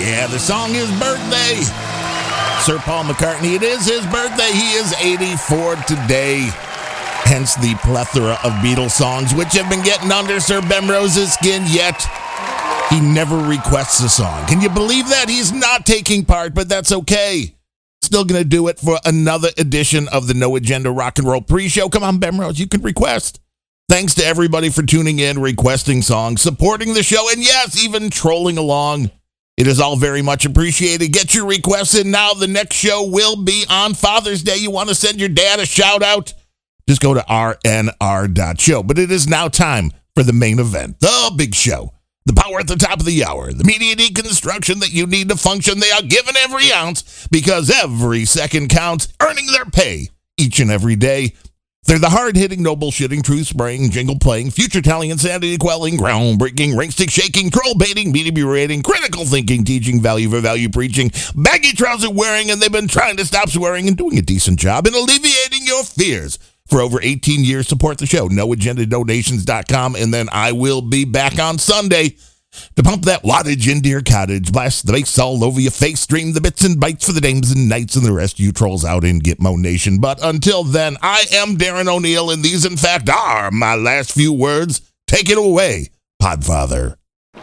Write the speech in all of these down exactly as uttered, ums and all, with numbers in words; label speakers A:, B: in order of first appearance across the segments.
A: Yeah, the song is Birthday. Sir Paul McCartney, it is his birthday. He is eighty-four today. Hence the plethora of Beatles songs, which have been getting under Sir Bemrose's skin, yet he never requests a song. Can you believe that? He's not taking part, but that's okay. Still going to do it for another edition of the No Agenda Rock and Roll pre-show. Come on, Bemrose, you can request. Thanks to everybody for tuning in, requesting songs, supporting the show, and yes, even trolling along. It is all very much appreciated. Get your requests in now. The next show will be on Father's Day. You want to send your dad a shout-out? Just go to R N R dot show. But it is now time for the main event, the big show. The power at the top of the hour, the media deconstruction that you need to function. They are given every ounce because every second counts, earning their pay each and every day. They're the hard-hitting, no bullshitting, truth-spraying, jingle-playing, future-telling, insanity-quelling, groundbreaking, ring-stick-shaking, troll-baiting, media-berating, critical thinking, teaching, value-for-value preaching, baggy trouser-wearing, and they've been trying to stop swearing and doing a decent job in alleviating your fears. For over eighteen years, support the show, no agenda donations dot com, and then I will be back on Sunday to pump that wattage into your cottage, blast the bass all over your face, stream the bits and bytes for the dames and knights and the rest of you trolls out in Gitmo Nation. But until then, I am Darren O'Neill, and these, in fact, are my last few words. Take it away, Podfather.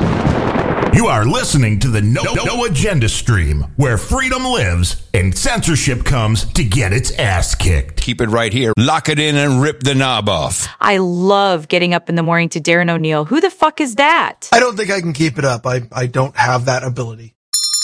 A: You are listening to the No, no, no Agenda stream, where freedom lives and censorship comes to get its ass kicked.
B: Keep it right here. Lock it in and rip the knob off.
C: I love getting up in the morning to Darren O'Neill. Who the fuck is that?
D: I don't think I can keep it up. I, I don't have that ability.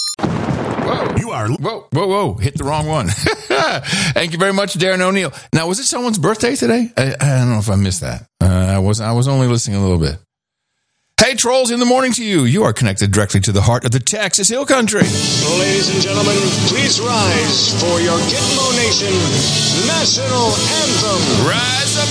B: Whoa. You are... Whoa, whoa, whoa. Hit the wrong one. Thank you very much, Darren O'Neill. Now, was it someone's birthday today? I, I don't know if I missed that. Uh, I was I was only listening a little bit. Hey, trolls, in the morning to you. You are connected directly to the heart of the Texas Hill Country.
E: Ladies and gentlemen, please rise for your Gitmo Nation National Anthem.
B: Rise up.